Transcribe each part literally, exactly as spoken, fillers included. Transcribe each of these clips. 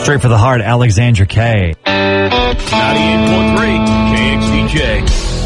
Straight for the heart, Alexandra Kay. ninety-eight point three K X D J.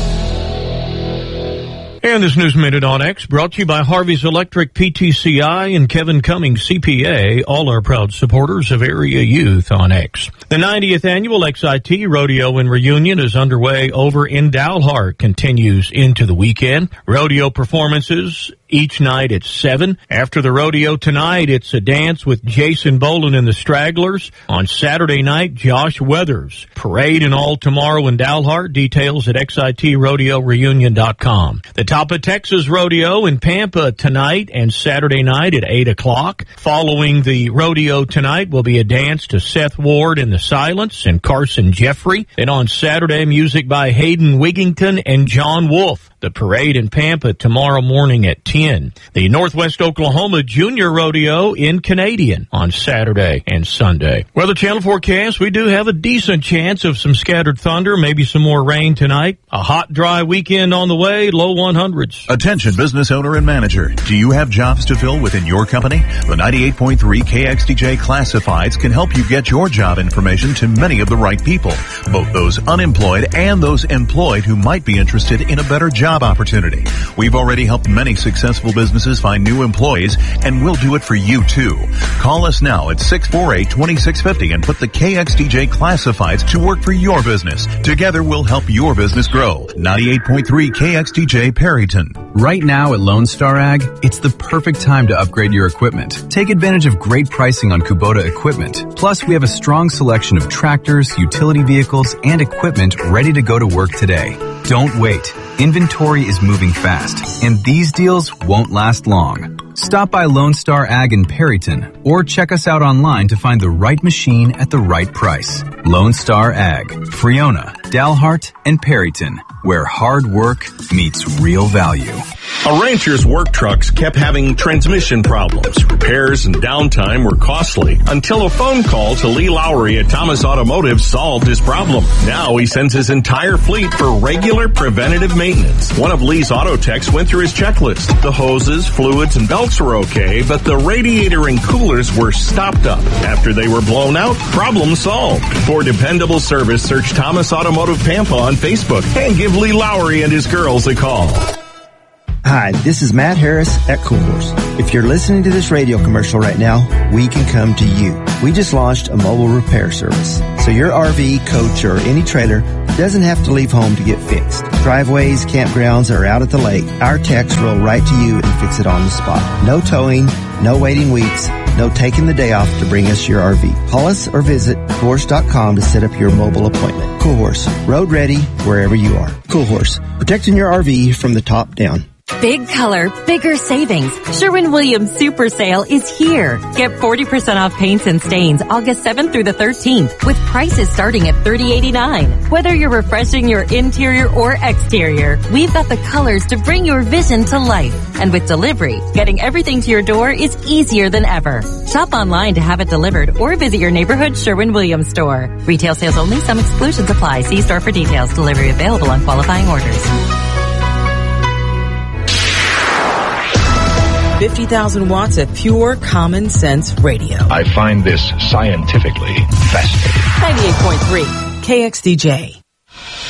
And this News Minute on X brought to you by Harvey's Electric P T C I and Kevin Cummings C P A, all are proud supporters of area youth on X. The ninetieth annual X I T Rodeo and Reunion is underway over in Dalhart, continues into the weekend. Rodeo performances each night at seven. After the rodeo tonight, it's a dance with Jason Boland and the Stragglers. On Saturday night, Josh Weathers. Parade and all tomorrow in Dalhart. Details at X I T rodeo reunion dot com. The Top of Texas Rodeo in Pampa tonight and Saturday night at eight o'clock. Following the rodeo tonight will be a dance to Seth Ward and the Silence and Carson Jeffrey. Then on Saturday, music by Hayden Wigington and John Wolfe. The parade in Pampa tomorrow morning at ten. The Northwest Oklahoma Junior Rodeo in Canadian on Saturday and Sunday. Weather Channel forecast, we do have a decent chance of some scattered thunder, maybe some more rain tonight. A hot, dry weekend on the way, low one hundreds. Attention business owner and manager. Do you have jobs to fill within your company? The ninety-eight point three K X D J Classifieds can help you get your job information to many of the right people, both those unemployed and those employed who might be interested in a better job. Job opportunity. We've already helped many successful businesses find new employees, and we'll do it for you too. Call us now at six four eight, two six five zero and put the K X D J Classifieds to work for your business. Together we'll help your business grow. ninety-eight point three K X D J Perryton. Right now at Lone Star Ag, it's the perfect time to upgrade your equipment. Take advantage of great pricing on Kubota equipment. Plus, we have a strong selection of tractors, utility vehicles, and equipment ready to go to work today. Don't wait. Inventory is moving fast, and these deals won't last long. Stop by Lone Star Ag in Perryton, or check us out online to find the right machine at the right price. Lone Star Ag, Friona, Dalhart, and Perryton, where hard work meets real value. A rancher's work trucks kept having transmission problems. Repairs and downtime were costly until a phone call to Lee Lowry at Thomas Automotive solved his problem. Now he sends his entire fleet for regular preventative maintenance. One of Lee's auto techs went through his checklist. The hoses, fluids, and belts were okay, but the radiator and coolers were stopped up. After they were blown out, problem solved. For dependable service, search Thomas Automotive Pampa on Facebook and give Lee Lowry and his girls a call. Hi, this is Matt Harris at Cool Horse. If you're listening to this radio commercial right now, we can come to you. We just launched a mobile repair service, so your R V, coach, or any trailer doesn't have to leave home to get fixed. Driveways, campgrounds, or out at the lake, our techs roll right to you and fix it on the spot. No towing, no waiting weeks, no taking the day off to bring us your R V. Call us or visit cool horse dot com to set up your mobile appointment. Cool Horse, road ready wherever you are. Cool Horse, protecting your R V from the top down. Big color, bigger savings. Sherwin-Williams Super Sale is here. Get forty percent off paints and stains August seventh through the thirteenth with prices starting at thirty eighty-nine. Whether you're refreshing your interior or exterior, we've got the colors to bring your vision to life. And with delivery, getting everything to your door is easier than ever. Shop online to have it delivered or visit your neighborhood Sherwin-Williams store. Retail sales only. Some exclusions apply. See store for details. Delivery available on qualifying orders. fifty thousand watts of pure common sense radio. I find this scientifically fascinating. ninety-eight point three K X D J.